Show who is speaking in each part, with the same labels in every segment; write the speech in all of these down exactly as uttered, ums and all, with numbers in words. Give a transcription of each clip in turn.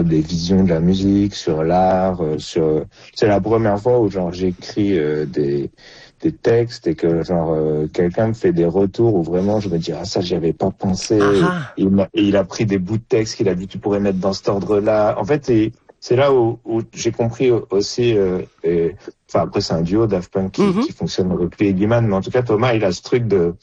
Speaker 1: sur des visions de la musique, sur l'art, euh, sur. C'est la première fois où genre j'écris euh, des des textes et que genre euh, quelqu'un me fait des retours où vraiment je me dis ah ça j'y avais pas pensé.
Speaker 2: Ah.
Speaker 1: Et il m'a, et il a pris des bouts de texte qu'il a dit tu pourrais mettre dans cet ordre-là. En fait c'est c'est là où, où j'ai compris aussi. Euh, et, enfin après c'est un duo Daft Punk qui,
Speaker 2: Mm-hmm.
Speaker 1: qui fonctionne avec lui et Guiman, mais en tout cas Thomas il a ce truc de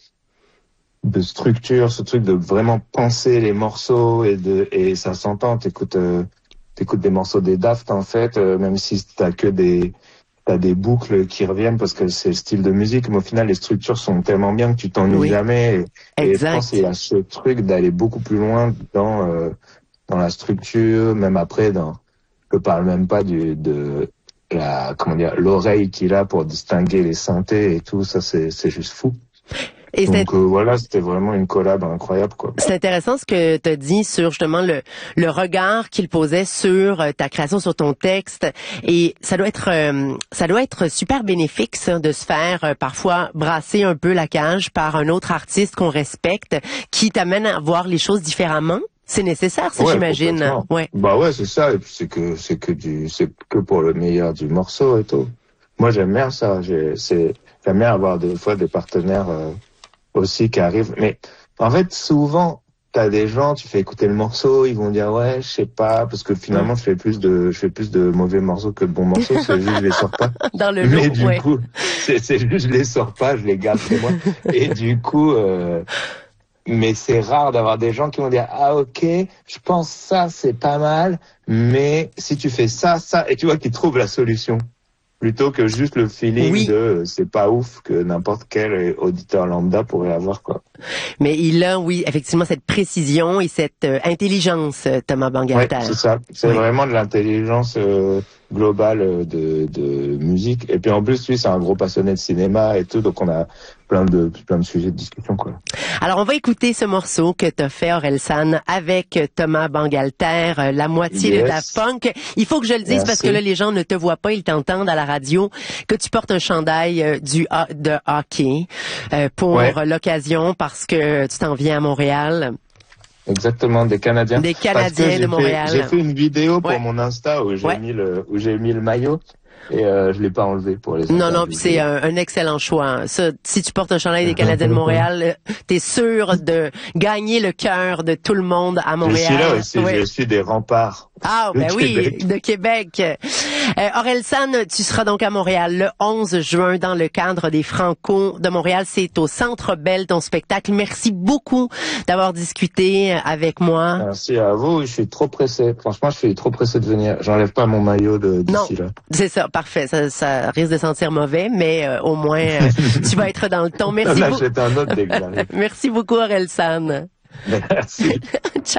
Speaker 1: de structure, ce truc de vraiment penser les morceaux et de et ça s'entend. T'écoutes euh, t'écoutes des morceaux des Daft en fait, euh, même si t'as que des t'as des boucles qui reviennent parce que c'est le style de musique, mais au final les structures sont tellement bien que tu t'ennuies
Speaker 2: Oui.
Speaker 1: jamais. Et, et je
Speaker 2: Exact.
Speaker 1: pense qu'il y a ce truc d'aller beaucoup plus loin dans euh, dans la structure, même après dans. Je parle même pas du de la comment dire l'oreille qu'il a pour distinguer les synthés et tout ça, c'est c'est juste fou.
Speaker 2: Et c'est
Speaker 1: Donc euh, voilà, c'était vraiment une collab incroyable quoi.
Speaker 2: c'est intéressant ce que tu as dit sur justement le le regard qu'il posait sur euh, ta création, sur ton texte, et ça doit être euh, ça doit être super bénéfique ça, de se faire euh, parfois brasser un peu la cage par un autre artiste qu'on respecte, qui t'amène à voir les choses différemment. C'est nécessaire, ça,
Speaker 1: Ouais,
Speaker 2: j'imagine.
Speaker 1: complètement.
Speaker 2: Ouais.
Speaker 1: Bah ouais, c'est ça. Et puis c'est que c'est que du c'est que pour le meilleur du morceau et tout. Moi j'aime bien ça. J'ai c'est j'aime bien avoir des fois des partenaires euh, aussi qui arrivent. Mais en fait souvent t'as des gens, tu fais écouter le morceau, ils vont dire ouais je sais pas parce que finalement je fais plus de je fais plus de mauvais morceaux que de bons morceaux. C'est juste je les sors pas.
Speaker 2: Dans le lot,
Speaker 1: Mais du
Speaker 2: ouais.
Speaker 1: coup c'est c'est juste je les sors pas, je les garde chez moi. Et du coup. Euh, Mais c'est rare d'avoir des gens qui vont dire ah ok je pense ça c'est pas mal mais si tu fais ça ça et tu vois qu'ils trouvent la solution plutôt que juste le feeling
Speaker 2: Oui.
Speaker 1: de euh, c'est pas ouf que n'importe quel auditeur lambda pourrait avoir quoi.
Speaker 2: Mais il a, oui, effectivement, cette précision et cette euh, intelligence, euh, Thomas
Speaker 1: Ouais
Speaker 2: Bangalter.
Speaker 1: c'est ça, c'est
Speaker 2: Oui.
Speaker 1: vraiment de l'intelligence euh, globale euh, de de musique et puis en plus lui c'est un gros passionné de cinéma et tout donc on a plein de plein de sujets de discussion quoi.
Speaker 2: Alors, on va écouter ce morceau que t'as fait, Orelsan, avec Thomas Bangalter, euh, la moitié
Speaker 1: Yes.
Speaker 2: de Daft Punk. Il faut que je le dise
Speaker 1: Merci.
Speaker 2: parce que là, les gens ne te voient pas, ils t'entendent à la radio, que tu portes un chandail euh, du ho- de hockey euh, pour
Speaker 1: Ouais.
Speaker 2: l'occasion parce que tu t'en viens à Montréal.
Speaker 1: Exactement, des Canadiens.
Speaker 2: Des
Speaker 1: Parce que
Speaker 2: Canadiens
Speaker 1: j'ai
Speaker 2: de
Speaker 1: fait-
Speaker 2: Montréal.
Speaker 1: J'ai fait une vidéo pour
Speaker 2: Ouais.
Speaker 1: mon Insta où j'ai
Speaker 2: Ouais.
Speaker 1: mis le où j'ai mis le maillot et euh, je l'ai pas enlevé pour les
Speaker 2: Non, non,
Speaker 1: interviews.
Speaker 2: puis c'est un, un excellent choix. hein. Ça, si tu portes un chandail des Canadiens de Montréal, euh, t'es sûr de gagner le cœur de tout le monde à
Speaker 1: Je
Speaker 2: Montréal.
Speaker 1: suis là aussi,
Speaker 2: Ouais.
Speaker 1: je suis des remparts.
Speaker 2: Ah,
Speaker 1: de
Speaker 2: ben oui,
Speaker 1: Québec.
Speaker 2: de Québec. Euh, Orelsan, tu seras donc à Montréal le onze juin dans le cadre des Franco de Montréal. C'est au Centre Bell, ton spectacle. Merci beaucoup d'avoir discuté avec moi.
Speaker 1: Merci à vous, je suis trop pressé. Franchement, je suis trop pressé de venir. J'enlève pas mon maillot de
Speaker 2: Non,
Speaker 1: d'ici là.
Speaker 2: c'est ça, parfait. Ça, ça risque de sentir mauvais, mais euh, au moins, euh, tu vas être dans le ton. Merci
Speaker 1: J'en
Speaker 2: beaucoup.
Speaker 1: achète un autre dès que j'arrive.
Speaker 2: Merci beaucoup, Orelsan.
Speaker 1: Merci.
Speaker 2: Ciao.